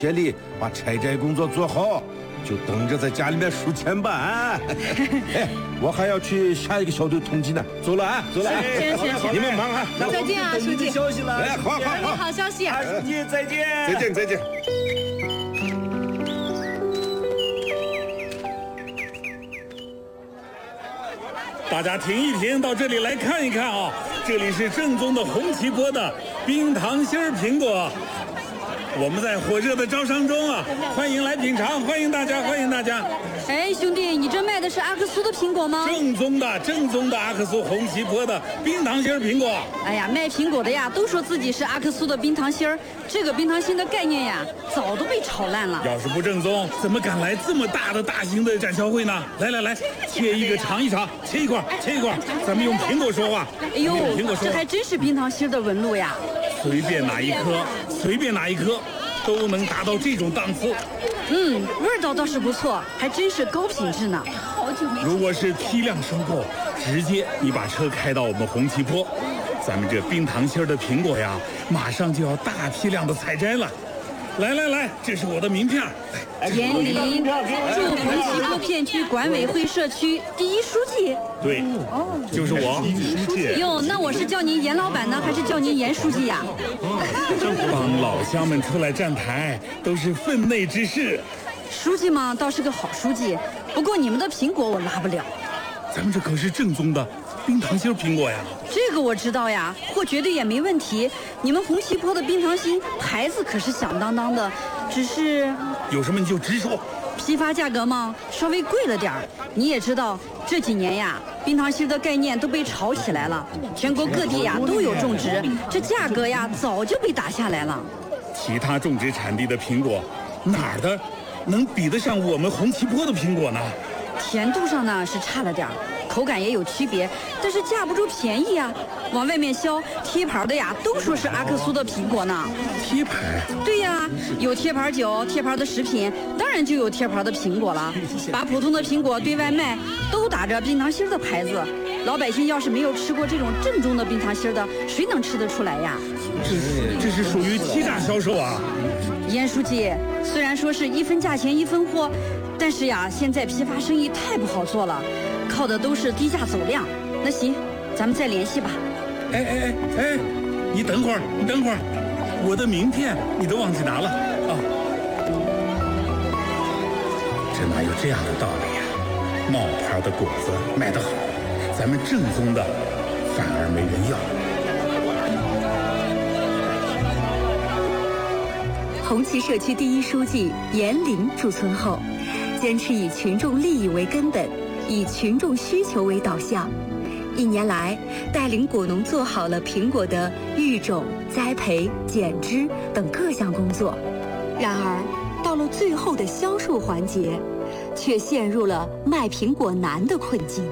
这里把拆债工作做好，就等着在家里面数钱吧啊！哎，我还要去下一个小队统计呢，走了啊，走了啊！ 行， 你们忙啊！ 再见啊，书记。 消息了， 哎，好， 好消息啊！ 书记再见， 再见。 大家停一停，到这里来看一看啊！这里是正宗的红旗坡的冰糖心儿苹果，我们在火热的招商中啊，欢迎来品尝，欢迎大家。 哎，兄弟，你这卖的是阿克苏的苹果吗？ 正宗的阿克苏红旗坡的冰糖心儿苹果。 哎呀，卖苹果的呀，都说自己是阿克苏的冰糖心儿，这个冰糖心的概念呀，早都被炒烂了。 要是不正宗，怎么敢来这么大型的展销会呢？来，切一个尝一尝，切一块，咱们用苹果说话。 哎呦，这还真是冰糖心的纹路呀！ 随便哪一颗，都能达到这种档次。 味道倒是不错，还真是高品质呢。 如果是批量收购，直接你把车开到我们红旗坡，咱们这冰糖心的苹果呀，马上就要大批量的采摘了。来，这是我的名片。 严林，驻红旗坡片区管委会社区第一书记。 对，就是我。 哟，那我是叫您严老板呢，还是叫您严书记呀？ 帮老乡们出来站台，都是分内之事。 书记嘛，倒是个好书记，不过你们的苹果我拉不了。 咱们这可是正宗的冰糖心苹果呀。 这个我知道呀，货绝对也没问题。你们红旗坡的冰糖心牌子可是响当当的，只是有什么你就直说。 批发价格嘛，稍微贵了点儿。你也知道，这几年呀，冰糖心的概念都被炒起来了，全国各地呀都有种植，这价格呀早就被打下来了。 其他种植产地的苹果，哪儿的能比得上我们红旗坡的苹果呢？ 甜度上呢是差了点儿，口感也有区别，但是架不住便宜啊。往外面销贴牌的呀，都说是阿克苏的苹果呢。 贴牌？ 对呀，有贴牌酒、贴牌的食品，当然就有贴牌的苹果了。把普通的苹果对外卖，都打着冰糖心的牌子。老百姓要是没有吃过这种正宗的冰糖心的，谁能吃得出来呀？ 这是属于欺诈销售啊！ 严书记，虽然说是一分价钱一分货，但是呀，现在批发生意太不好做了，靠的都是低价走量。那行，咱们再联系吧。 哎，你等会儿，我的名片你都忘记拿了啊！这哪有这样的道理呀？冒牌的果子卖得好，咱们正宗的反而没人要。 红旗社区第一书记严林驻村后，坚持以群众利益为根本，以群众需求为导向。1年来，带领果农做好了苹果的育种、栽培、剪枝等各项工作。然而，到了最后的销售环节，却陷入了卖苹果难的困境。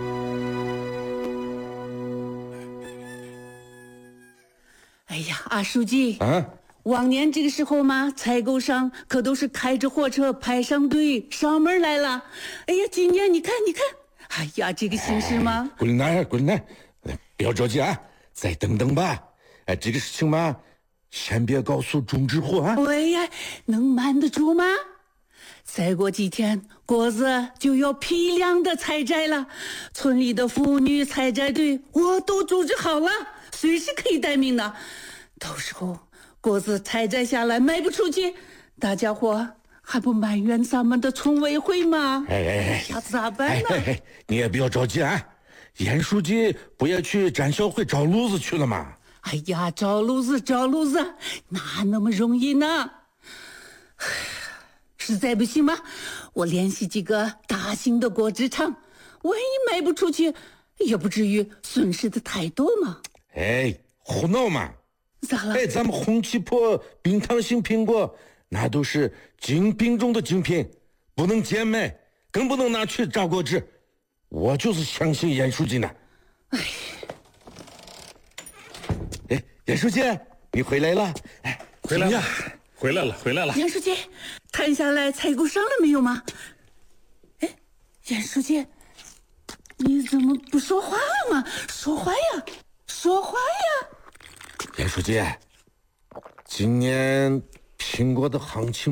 哎呀，阿书记啊！ 往年这个时候嘛，采购商可都是开着货车排上队上门来了。哎呀，今年你看，哎呀，这个形势嘛， 滚来，不要着急啊，再等等吧。哎，这个事情嘛，先别告诉种植户啊。 哎呀，能瞒得住吗？再过几天，果子就要批量的采摘了，村里的妇女采摘队我都组织好了，随时可以待命的。到时候果子采摘下来卖不出去，大家伙还不埋怨咱们的村委会吗？ 哎， 那咋办呢？ 你也不要着急啊。严书记不也去展销会找路子去了吗？ 哎呀，找路子，哪那么容易呢？实在不行嘛，我联系几个大型的果汁厂，万一卖不出去，也不至于损失的太多嘛。 哎，胡闹嘛！ 咋了？ 哎，咱们红旗坡冰糖心苹果，那都是精品中的精品，不能贱卖，更不能拿去榨果汁。我就是相信严书记呢。哎，严书记，你回来了？哎， 回来了。 严书记，谈下来采购商了没有吗？哎，严书记，你怎么不说话了吗？说话呀！ 严书记，今年苹果的行情